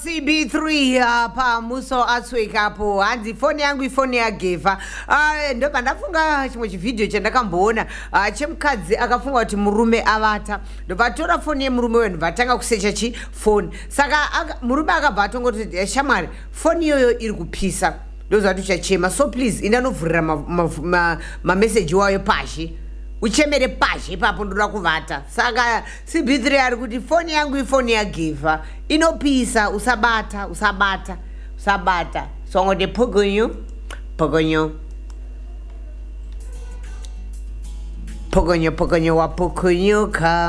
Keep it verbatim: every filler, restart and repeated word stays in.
C B three hapa muso atswekapo hanzi foni yangu ifoni yagevha. Ah ndo pandafunga chimwe chivideo chandakamboona chemukadzi akafunga kuti murume avata. Ndo patora foni yemurume wenu vatanga kusecha chi foni. Saka murume akabva atongoti shamwari foni yoyo iri kupisa. Ndozvati chachema. So please indanovhurira ma, ma, ma, ma message wayo pashi. Uchemere pashi ipapo ndoda kuvata. Saka C B three ari kuti foni yangu ifoni yagevha inopisa usabata usabata usabata songo de pogonyo pogonyo pogonyo pogonyo wa pogonyoka.